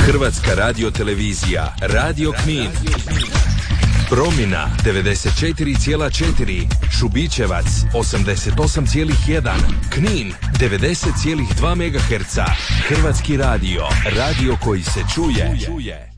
Hrvatska radiotelevizija, Radio Knin. Promjena 94,4, Šubićevac 88,1, Knin 90,2 MHz. Hrvatski radio, radio koji se čuje.